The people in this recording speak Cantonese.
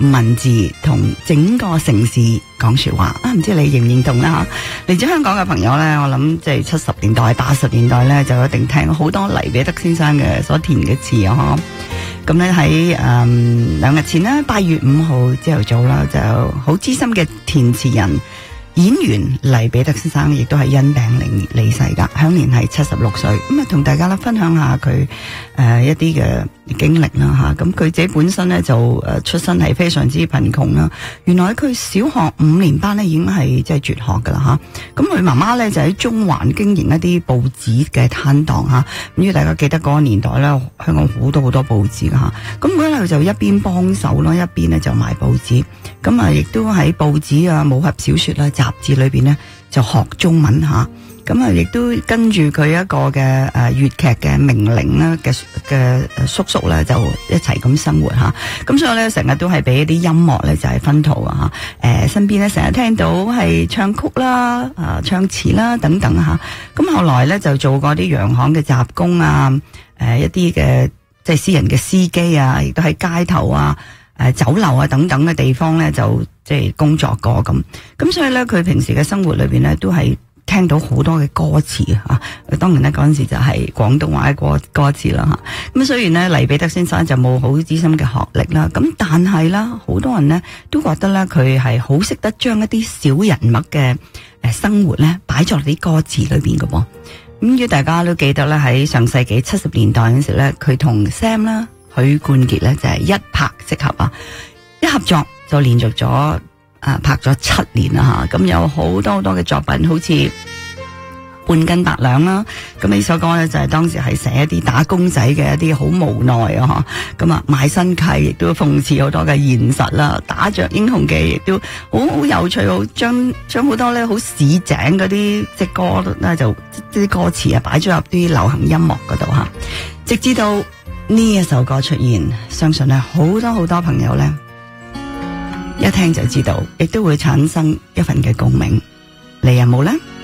文字同整個城市講說話啊！唔知你認唔認同啦吓？嚟自香港嘅朋友咧，我諗即係70年代、80年代咧，就一定聽好多黎彼得先生嘅所填嘅詞啊！咁咧喺2日前咧，8月5號朝頭早啦，就好資深嘅填詞人。演員黎彼得先生亦都係因病離世噶，享年係76歲。咁啊，同大家咧分享下佢一啲嘅經歷啦吓。咁佢自己本身咧就出身係非常之貧窮啦。原來佢小學5年班咧已經係即係輟學噶啦吓。咁佢媽媽咧就喺中環經營一啲報紙嘅攤檔吓。咁如果大家記得嗰個年代咧，香港好多報紙噶吓。咁佢咧就一邊幫手咯，一邊咧就賣報紙。咁啊，亦都喺報紙啊、武俠小說啦、雜誌裏邊咧就學中文吓。咁啊，亦都跟住佢一個嘅粵劇嘅名伶啦嘅叔叔咧，就一齊咁生活吓。咁所以咧，成日都係俾一啲音樂咧就係薰陶啊吓。身邊咧成日聽到係唱曲啦、唱詞啦等等吓。咁後來咧就做過啲洋行嘅雜工啊，一啲嘅即係私人嘅司機啊，亦都喺街頭啊。酒樓啊等等嘅地方咧，就即係工作過咁所以咧，佢平時嘅生活裏邊咧，都係聽到好多嘅歌詞啊。當然咧，嗰陣時就係廣東話嘅歌詞啦吓。咁雖然咧，黎彼得先生就冇好資深嘅學歷啦，咁但係啦，好多人咧都覺得咧，佢係好識得將一啲小人物嘅生活咧擺咗啲歌詞裏邊嘅噃。咁如果大家都記得咧，喺上世紀70年代嗰時咧，佢同 Sam 啦。許冠傑咧就係一拍即合啊！一合作就連續咗拍咗7年啦吓，咁有好多嘅作品，好似半斤八兩啦。咁呢首歌咧就係當時係寫一啲打工仔嘅一啲好無奈啊吓，咁啊賣身契，亦都諷刺好多嘅現實啦。打着英雄記亦都好有趣，好將好多咧好市井嗰啲即歌咧就啲歌詞啊擺咗入啲流行音樂嗰度吓，直至到呢一首歌出現，相信咧好多朋友咧一聽就知道，亦都會產生一份嘅共鳴。你有冇呢？